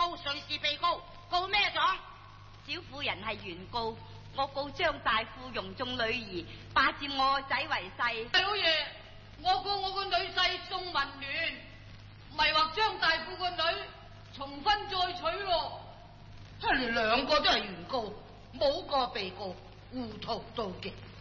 告，誰是被告？告咩狀？ 小婦人係原告，我告張大富容縱女兒，霸佔我個仔為婿。 大老爺，我告我個女婿宋文聯，迷惑張大富個女重婚再娶咯。 你兩個都係原告，冇個被告，糊塗到極。